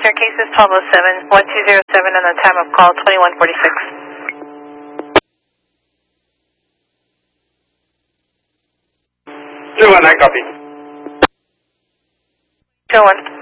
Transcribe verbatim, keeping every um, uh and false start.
Your case is twelve oh seven, one two zero seven, and the time of call twenty-one forty-six. Two one, I copy. Two one.